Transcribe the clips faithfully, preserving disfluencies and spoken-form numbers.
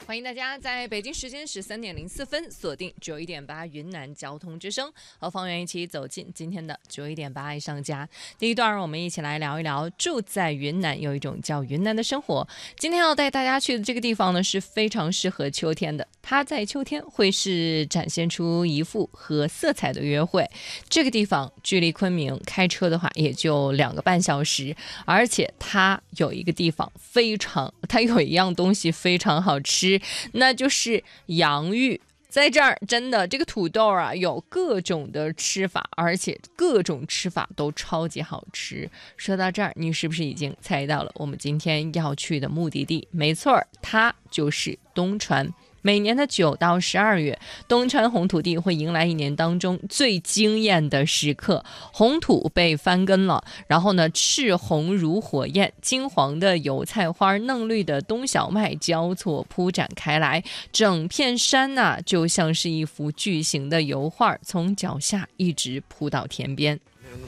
欢迎大家在北京时间十三点零四分锁定九一点八云南交通之声，和方圆一起走进今天的九一点八爱上家。第一段我们一起来聊一聊住在云南有一种叫云南的生活。今天要带大家去的这个地方呢，是非常适合秋天的，它在秋天会是展现出一幅和色彩的约会。这个地方距离昆明开车的话也就两个半小时，而且它有一个地方非常，它有一样东西非常好吃，那就是洋芋。在这儿真的这个土豆啊有各种的吃法，而且各种吃法都超级好吃。说到这儿，你是不是已经猜到了我们今天要去的目的地？没错，它就是东川。每年的九到十二月，东川红土地会迎来一年当中最惊艳的时刻。红土被翻耕了，然后呢，赤红如火焰，金黄的油菜花，嫩绿的冬小麦交错铺展开来，整片山呐、啊，就像是一幅巨型的油画，从脚下一直铺到田边。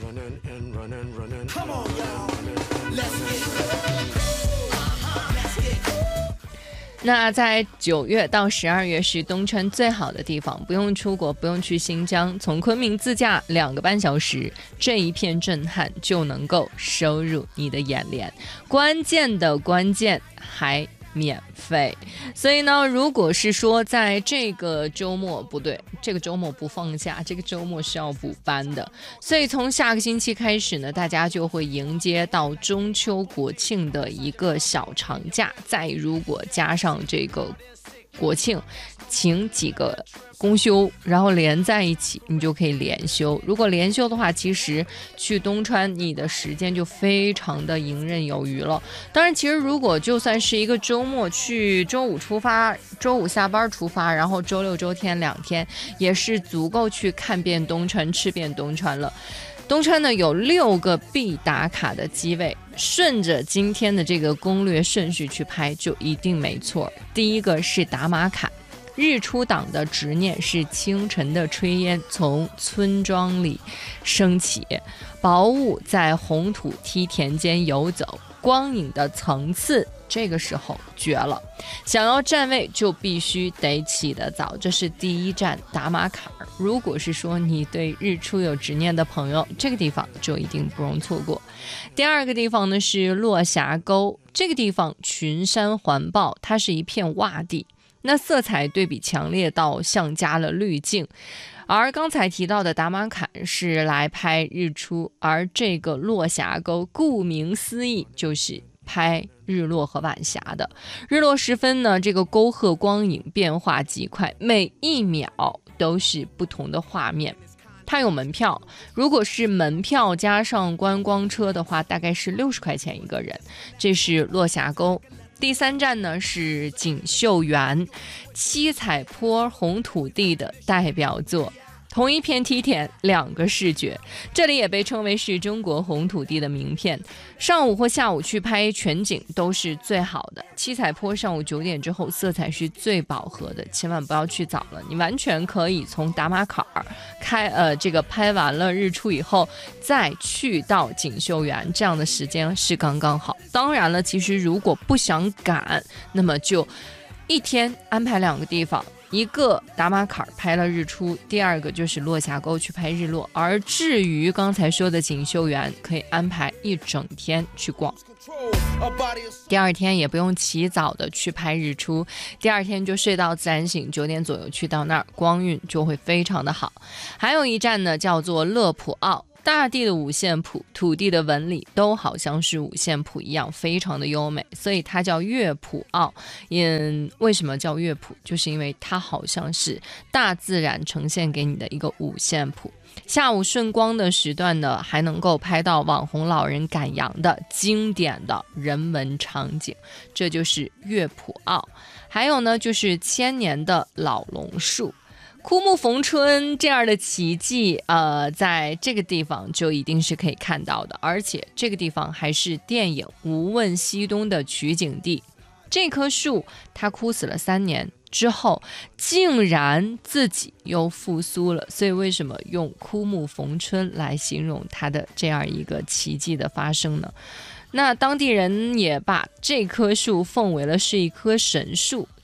那在九月到十二月是东川最好的地方，不用出国，不用去新疆，从昆明自驾两个半小时，这一片震撼就能够收入你的眼帘。关键的关键还免费，所以呢，如果是说在这个周末，不对，这个周末不放假，这个周末是要补班的，所以从下个星期开始呢，大家就会迎接到中秋国庆的一个小长假，再如果加上这个国庆请几个公休，然后连在一起，你就可以连休。如果连休的话，其实去东川你的时间就非常的游刃有余了。当然，其实如果就算是一个周末去，周五出发，周五下班出发，然后周六周天两天，也是足够去看遍东川，吃遍东川了。东川呢有六个必打卡的机位，顺着今天的这个攻略顺序去拍就一定没错。第一个是达玛坎，日出党的执念是清晨的炊烟从村庄里升起，薄雾在红土梯田间游走，光影的层次这个时候绝了，想要站位就必须得起得早，这是第一站达玛坎。如果是说你对日出有执念的朋友，这个地方就一定不容错过。第二个地方呢是落霞沟，这个地方群山环抱，它是一片洼地，那色彩对比强烈到像加了滤镜。而刚才提到的达玛坎是来拍日出，而这个落霞沟顾名思义就是拍日落和晚霞的。日落时分呢，这个沟壑光影变化极快，每一秒都是不同的画面。它有门票，如果是门票加上观光车的话，大概是六十块钱一个人。这是落霞沟。第三站呢是锦绣园，七彩坡红土地的代表作。同一片梯田，两个视觉，这里也被称为是中国红土地的名片。上午或下午去拍全景都是最好的。七彩坡上午九点之后色彩是最饱和的，千万不要去早了。你完全可以从达玛坎儿开呃这个拍完了日出以后，再去到锦绣园，这样的时间是刚刚好。当然了，其实如果不想赶，那么就一天安排两个地方。一个达玛坎拍了日出，第二个就是落霞沟去拍日落。而至于刚才说的锦绣园，可以安排一整天去逛。第二天也不用起早的去拍日出，第二天就睡到自然醒，九点左右去到那儿，光晕就会非常的好。还有一站呢，叫做乐普奥。大地的五线谱，土地的纹理都好像是五线谱一样，非常的优美，所以它叫乐谱奥。因为什么叫乐谱，就是因为它好像是大自然呈现给你的一个五线谱。下午顺光的时段呢，还能够拍到网红老人赶羊的经典的人文场景，这就是乐谱奥。还有呢，就是千年的老榕树。枯木逢春这样的奇迹，呃，在这个地方就一定是可以看到的，而且这个地方还是电影《无问西东》的取景地。这棵树它枯死了三年之后，竟然自己又复苏了，所以为什么用枯木逢春来形容它的这样一个奇迹的发生呢？那当地人也把这棵树奉为了是一棵神树。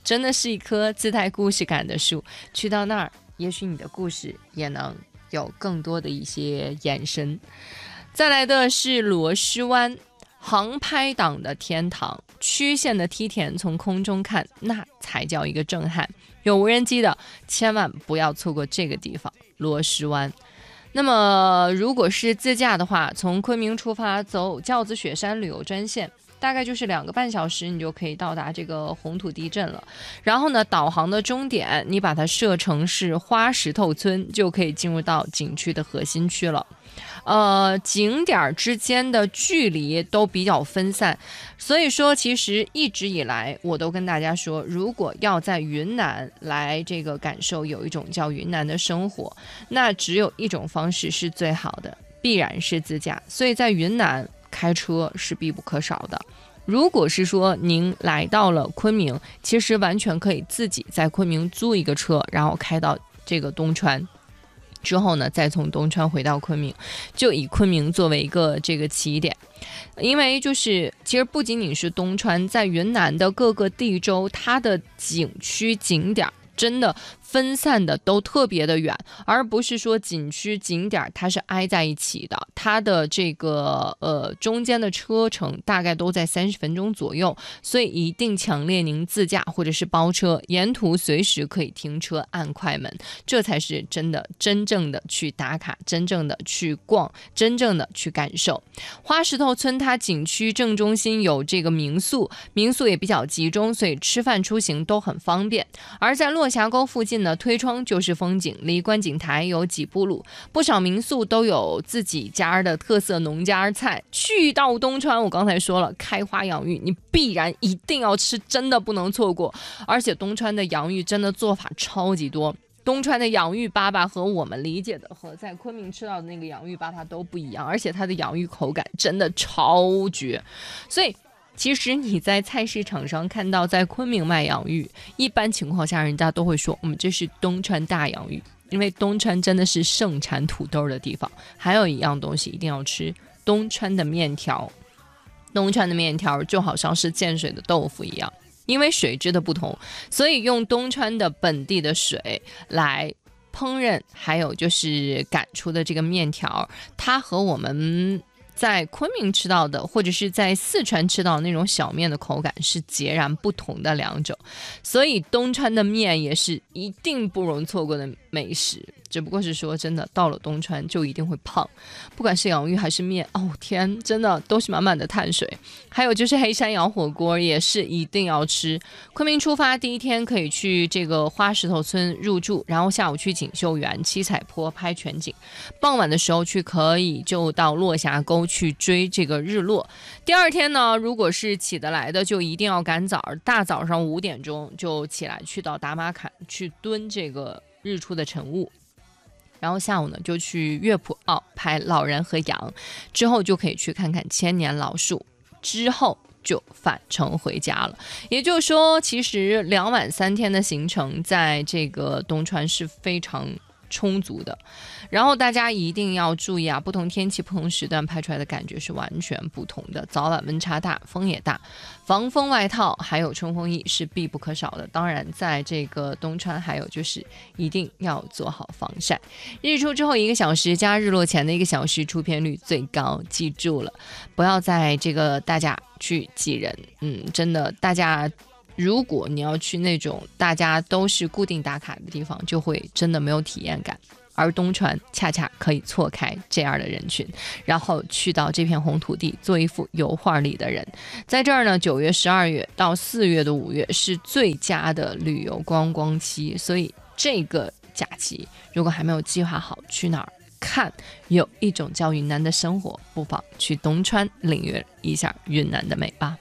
真的是一棵自带故事感的树。去到那儿，也许你的故事也能有更多的一些延伸。再来的是螺蛳湾，航拍党的天堂，曲线的梯田从空中看，那才叫一个震撼。有无人机的，千万不要错过这个地方——螺蛳湾。那么，如果是自驾的话，从昆明出发，走轿子雪山旅游专线，大概就是两个半小时，你就可以到达这个红土地镇了。然后呢，导航的终点你把它设成是花石头村，就可以进入到景区的核心区了。呃，景点之间的距离都比较分散，所以说其实一直以来我都跟大家说，如果要在云南来这个感受有一种叫云南的生活，那只有一种方式是最好的，必然是自驾。所以在云南开车是必不可少的。如果是说您来到了昆明，其实完全可以自己在昆明租一个车，然后开到这个东川，之后呢，再从东川回到昆明，就以昆明作为一个这个起点。因为就是其实不仅仅是东川，在云南的各个地州，它的景区景点真的分散的都特别的远，而不是说景区景点它是挨在一起的，它的这个呃中间的车程大概都在三十分钟左右，所以一定强烈您自驾或者是包车，沿途随时可以停车按快门，这才是真的真正的去打卡，真正的去逛，真正的去感受。花石头村它景区正中心有这个民宿，民宿也比较集中，所以吃饭出行都很方便。而在落霞沟附近呢，推窗就是风景，离观景台有几步路，不少民宿都有自己家的特色农家菜。去到东川，我刚才说了，开花洋芋你必然一定要吃，真的不能错过。而且东川的洋芋真的做法超级多，东川的洋芋粑粑和我们理解的和在昆明吃到的那个洋芋粑粑都不一样，而且它的洋芋口感真的超绝。所以其实你在菜市场上看到在昆明卖洋芋，一般情况下人家都会说我们这是东川大洋芋，因为东川真的是盛产土豆的地方。还有一样东西一定要吃，东川的面条。东川的面条就好像是建水的豆腐一样，因为水质的不同，所以用东川的本地的水来烹饪，还有就是擀出的这个面条，它和我们在昆明吃到的或者是在四川吃到的那种小面的口感是截然不同的两种。所以东川的面也是一定不容错过的美食，只不过是说真的到了东川就一定会胖，不管是洋芋还是面，哦天，真的都是满满的碳水。还有就是黑山羊火锅也是一定要吃。昆明出发第一天可以去这个花石头村入住，然后下午去锦绣园七彩坡拍全景，傍晚的时候去可以就到落霞沟去追这个日落。第二天呢，如果是起得来的就一定要赶早，大早上五点钟就起来去到达玛坎去蹲这个日出的晨雾，然后下午呢就去乐浦澳拍老人和羊，之后就可以去看看千年老树，之后就返程回家了。也就是说其实两晚三天的行程在这个东川是非常充足的。然后大家一定要注意啊，不同天气不同时段拍出来的感觉是完全不同的。早晚温差大，风也大，防风外套还有冲锋衣是必不可少的。当然在这个东川还有就是一定要做好防晒。日出之后一个小时加日落前的一个小时出片率最高，记住了，不要在这个大家去挤人。嗯，真的大家如果你要去那种大家都是固定打卡的地方，就会真的没有体验感。而东川恰恰可以错开这样的人群，然后去到这片红土地做一幅油画里的人。在这儿呢，九月十二月到四月的五月是最佳的旅游观光期，所以这个假期如果还没有计划好去哪儿看有一种叫云南的生活，不妨去东川领略一下云南的美吧。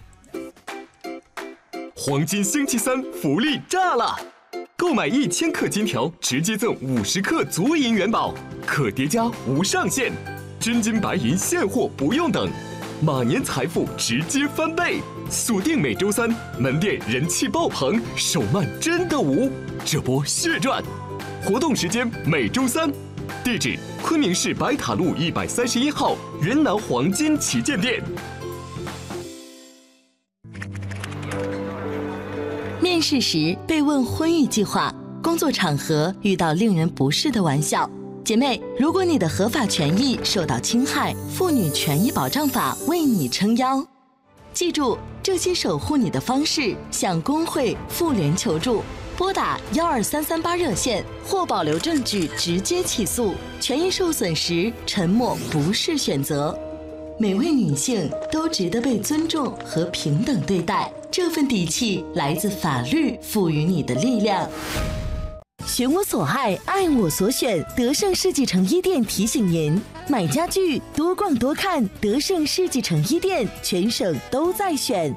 黄金星期三福利炸了！购买一千克金条，直接赠五十克足银元宝，可叠加无上限，真金白银现货不用等，马年财富直接翻倍。锁定每周三，门店人气爆棚，手慢真的无，这波血赚！活动时间每周三，地址昆明市白塔路一百三十一号云南黄金旗舰店。 面试时被问婚育计划，工作场合遇到令人不适的玩笑。姐妹，如果你的合法权益受到侵害，妇女权益保障法为你撑腰。记住这些守护你的方式，向工会、妇联求助，拨打幺二三三八热线或保留证据直接起诉。权益受损时，沉默不是选择。每位女性都值得被尊重和平等对待，这份底气来自法律赋予你的力量。选我所爱，爱我所选。德胜世纪城一店提醒您：买家具多逛多看，德胜世纪城一店全省都在选。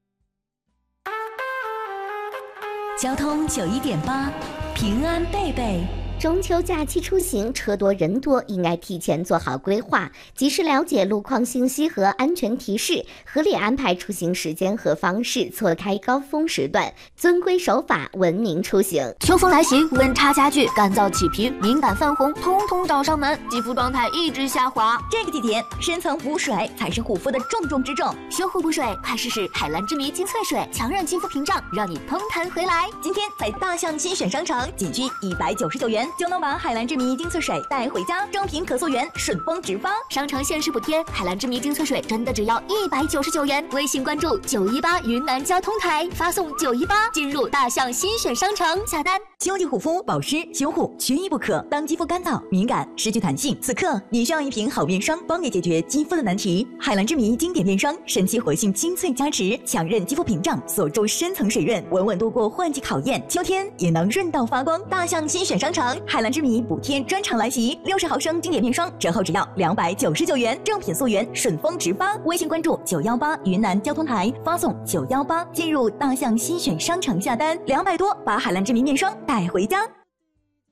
交通九一点八，平安贝贝。 中秋假期出行，车多人多，应该提前做好规划，及时了解路况信息和安全提示，合理安排出行时间和方式，错开高峰时段，遵规守法，文明出行。 秋风来袭，温差加剧，干燥起皮，敏感泛红，通通找上门，肌肤状态一直下滑。 这个季节，深层补水才是护肤的重中之重。 修护补水，快试试海蓝之谜精粹水，强韧肌肤屏障，让你蓬弹回来。 今天在大象新选商城，仅需一百九十九元。就能把海蓝之谜精粹水带回家，正品可溯源，顺丰直发。 商城限时补贴，海蓝之谜精粹水真的只要一百九十九元。微信关注九一八云南交通台，发送九一八进入大象新选商城下单。 秋季护肤保湿修护缺一不可。当肌肤干燥、敏感、失去弹性，此刻你需要一瓶好面霜，帮你解决肌肤的难题。海蓝之谜经典面霜，神奇活性精粹加持，强韧肌肤屏障，锁住深层水润，稳稳度过换季考验，秋天也能润到发光。大象新选商城，海蓝之谜补贴专场来袭，六十毫升经典面霜折后只要两百九十九元，正品溯源，顺丰直发。微信关注九一八云南交通台，发送九一八进入大象新选商城下单，两百多把海蓝之谜面霜带回家。